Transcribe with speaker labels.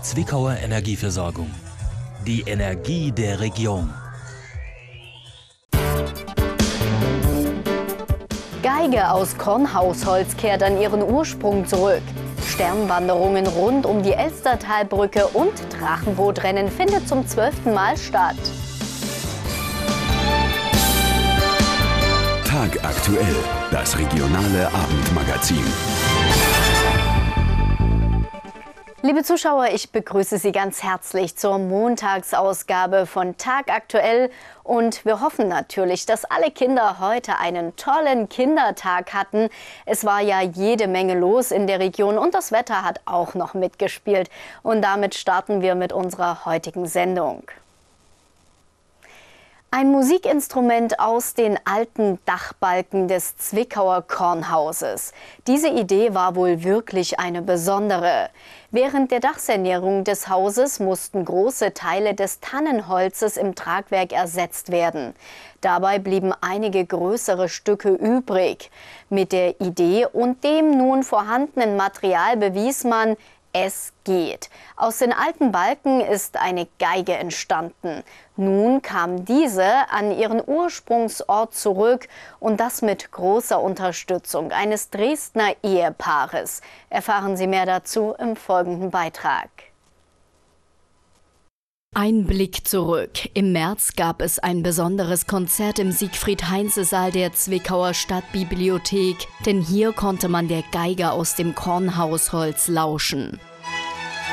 Speaker 1: Zwickauer Energieversorgung. Die Energie der Region.
Speaker 2: Geige aus Kornhausholz kehrt an ihren Ursprung zurück. Sternwanderungen rund um die Elstertalbrücke und Drachenbootrennen findet zum 12. Mal statt.
Speaker 3: Tagaktuell, das regionale Abendmagazin.
Speaker 2: Liebe Zuschauer, ich begrüße Sie ganz herzlich zur Montagsausgabe von Tagaktuell und wir hoffen natürlich, dass alle Kinder heute einen tollen Kindertag hatten. Es war ja jede Menge los in der Region und das Wetter hat auch noch mitgespielt. Und damit starten wir mit unserer heutigen Sendung. Ein Musikinstrument aus den alten Dachbalken des Zwickauer Kornhauses. Diese Idee war wohl wirklich eine besondere. Während der Dachsanierung des Hauses mussten große Teile des Tannenholzes im Tragwerk ersetzt werden. Dabei blieben einige größere Stücke übrig. Mit der Idee und dem nun vorhandenen Material bewies man, es geht. Aus den alten Balken ist eine Geige entstanden. Nun kam diese an ihren Ursprungsort zurück und das mit großer Unterstützung eines Dresdner Ehepaares. Erfahren Sie mehr dazu im folgenden Beitrag. Ein Blick zurück. Im März gab es ein besonderes Konzert im Siegfried-Heinze-Saal der Zwickauer Stadtbibliothek, denn hier konnte man der Geige aus dem Kornhausholz lauschen.